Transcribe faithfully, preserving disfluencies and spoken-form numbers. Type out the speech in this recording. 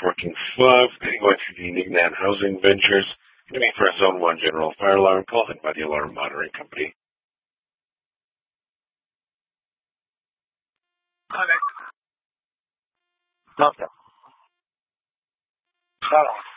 working Slav, going through the Nignan Housing Ventures, looking for a Zone one general fire alarm, called in by the alarm monitoring company. Okay. Okay. All right.